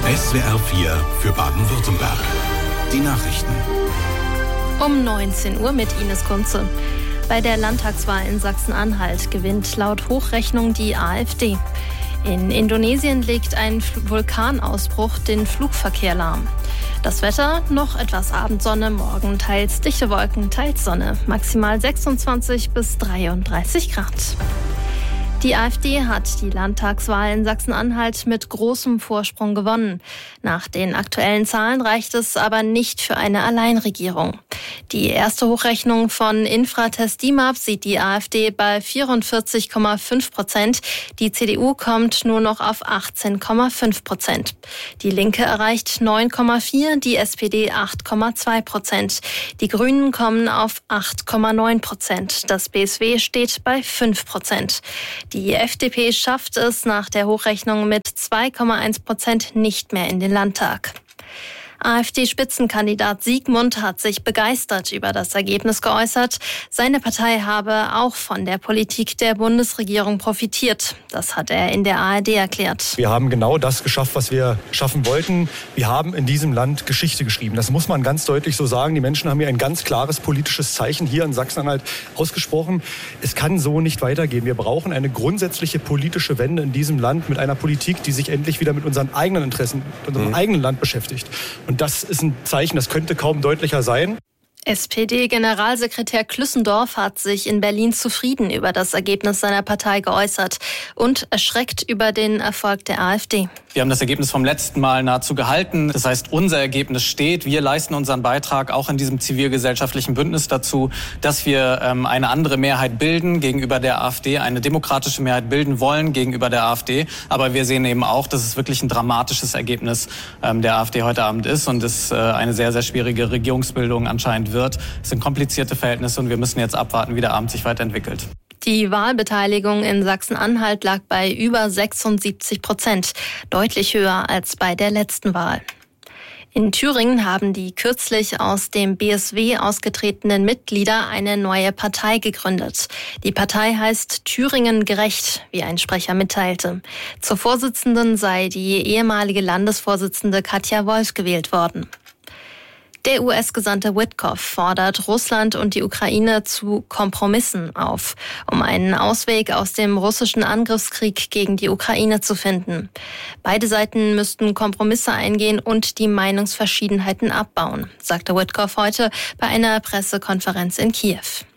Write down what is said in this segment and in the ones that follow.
SWR 4 für Baden-Württemberg. Die Nachrichten. Um 19 Uhr mit Ines Kunze. Bei der Landtagswahl in Sachsen-Anhalt gewinnt laut Hochrechnung die AfD. In Indonesien legt ein Vulkanausbruch den Flugverkehr lahm. Das Wetter, noch etwas Abendsonne, morgen teils dichte Wolken, teils Sonne. Maximal 26 bis 33 Grad. Die AfD hat die Landtagswahl in Sachsen-Anhalt mit großem Vorsprung gewonnen. Nach den aktuellen Zahlen reicht es aber nicht für eine Alleinregierung. Die erste Hochrechnung von Infratest DIMAP sieht die AfD bei 44,5%. Die CDU kommt nur noch auf 18,5%. Die Linke erreicht 9,4%, die SPD 8,2%. Die Grünen kommen auf 8,9%. Das BSW steht bei 5%. Die FDP schafft es nach der Hochrechnung mit 2,1% nicht mehr in den Landtag. AfD-Spitzenkandidat Siegmund hat sich begeistert über das Ergebnis geäußert. Seine Partei habe auch von der Politik der Bundesregierung profitiert. Das hat er in der ARD erklärt. Wir haben genau das geschafft, was wir schaffen wollten. Wir haben in diesem Land Geschichte geschrieben. Das muss man ganz deutlich so sagen. Die Menschen haben hier ein ganz klares politisches Zeichen hier in Sachsen-Anhalt ausgesprochen. Es kann so nicht weitergehen. Wir brauchen eine grundsätzliche politische Wende in diesem Land mit einer Politik, die sich endlich wieder mit unseren eigenen Interessen, unserem eigenen Land beschäftigt. Und das ist ein Zeichen, das könnte kaum deutlicher sein. SPD-Generalsekretär Klüssendorf hat sich in Berlin zufrieden über das Ergebnis seiner Partei geäußert und erschreckt über den Erfolg der AfD. Wir haben das Ergebnis vom letzten Mal nahezu gehalten. Das heißt, unser Ergebnis steht. Wir leisten unseren Beitrag auch in diesem zivilgesellschaftlichen Bündnis dazu, dass wir eine andere Mehrheit bilden gegenüber der AfD, eine demokratische Mehrheit bilden wollen gegenüber der AfD. Aber wir sehen eben auch, dass es wirklich ein dramatisches Ergebnis der AfD heute Abend ist und es eine sehr, sehr schwierige Regierungsbildung anscheinend wird. Es sind komplizierte Verhältnisse und wir müssen jetzt abwarten, wie der Abend sich weiterentwickelt. Die Wahlbeteiligung in Sachsen-Anhalt lag bei über 76%, deutlich höher als bei der letzten Wahl. In Thüringen haben die kürzlich aus dem BSW ausgetretenen Mitglieder eine neue Partei gegründet. Die Partei heißt Thüringen gerecht, wie ein Sprecher mitteilte. Zur Vorsitzenden sei die ehemalige Landesvorsitzende Katja Wolf gewählt worden. Der US-Gesandte Witkoff fordert Russland und die Ukraine zu Kompromissen auf, um einen Ausweg aus dem russischen Angriffskrieg gegen die Ukraine zu finden. Beide Seiten müssten Kompromisse eingehen und die Meinungsverschiedenheiten abbauen, sagte Witkoff heute bei einer Pressekonferenz in Kiew.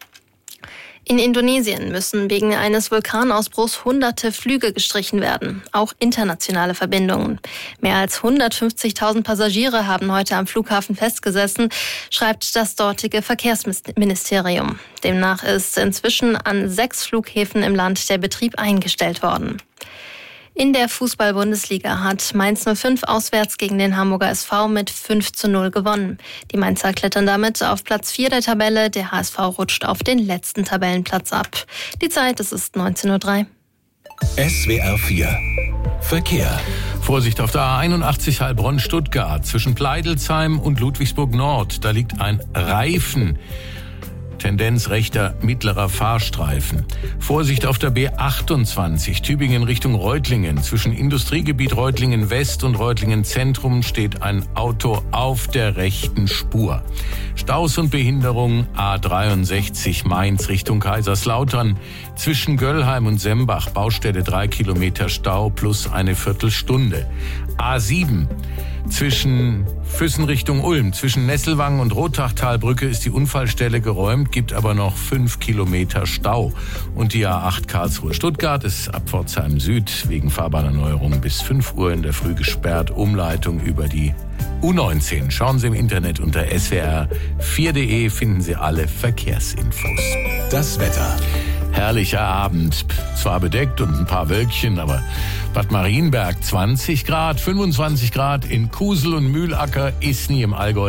In Indonesien müssen wegen eines Vulkanausbruchs hunderte Flüge gestrichen werden, auch internationale Verbindungen. Mehr als 150.000 Passagiere haben heute am Flughafen festgesessen, schreibt das dortige Verkehrsministerium. Demnach ist inzwischen an 6 Flughäfen im Land der Betrieb eingestellt worden. In der Fußball-Bundesliga hat Mainz 05 auswärts gegen den Hamburger SV mit 5:0 gewonnen. Die Mainzer klettern damit auf Platz 4 der Tabelle. Der HSV rutscht auf den letzten Tabellenplatz ab. Die Zeit, es ist 19:03 Uhr. SWR 4 Verkehr. Vorsicht auf der A81 Heilbronn-Stuttgart zwischen Pleidelsheim und Ludwigsburg Nord. Da liegt ein Reifen. Tendenz rechter mittlerer Fahrstreifen. Vorsicht auf der B28 Tübingen Richtung Reutlingen. Zwischen Industriegebiet Reutlingen West und Reutlingen Zentrum steht ein Auto auf der rechten Spur. Staus und Behinderung A63 Mainz Richtung Kaiserslautern. Zwischen Göllheim und Sembach Baustelle 3 Kilometer Stau plus eine Viertelstunde. A7 zwischen Füssen Richtung Ulm, zwischen Nesselwangen und Rottachtalbrücke ist die Unfallstelle geräumt, gibt aber noch 5 Kilometer Stau. Und die A8 Karlsruhe-Stuttgart ist ab Pforzheim Süd wegen Fahrbahnerneuerung bis 5 Uhr in der Früh gesperrt. Umleitung über die U19. Schauen Sie im Internet unter swr4.de, finden Sie alle Verkehrsinfos. Das Wetter. Herrlicher Abend, zwar bedeckt und ein paar Wölkchen, aber Bad Marienberg 20 Grad, 25 Grad in Kusel und Mühlacker, Isny im Allgäu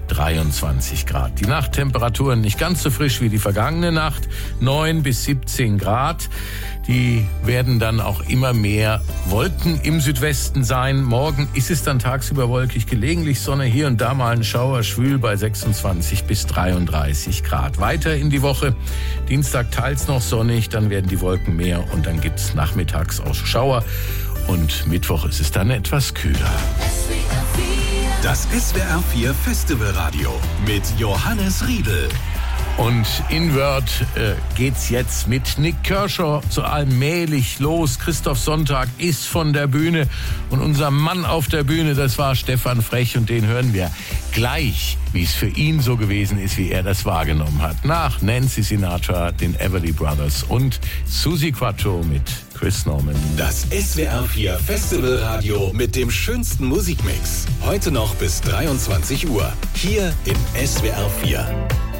23 Grad. Die Nachttemperaturen nicht ganz so frisch wie die vergangene Nacht, 9 bis 17 Grad. Die werden dann auch immer mehr Wolken im Südwesten sein. Morgen ist es dann tagsüber wolkig, gelegentlich Sonne, hier und da mal ein Schauer, schwül bei 26 bis 33 Grad. Weiter in die Woche, Dienstag teils noch sonnig, dann werden die Wolken mehr und dann gibt's nachmittags auch Schauer. und Mittwoch ist es dann etwas kühler. Das SWR 4 Festivalradio mit Johannes Riedl. Und in Word geht's jetzt mit Nik Kershaw so allmählich los. Christoph Sonntag ist von der Bühne und unser Mann auf der Bühne, das war Stefan Frech und den hören wir gleich, wie es für ihn so gewesen ist, wie er das wahrgenommen hat. Nach Nancy Sinatra, den Everly Brothers und Suzi Quatro mit Chris Norman. Das SWR 4 Festivalradio mit dem schönsten Musikmix. Heute noch bis 23 Uhr. Hier in SWR 4.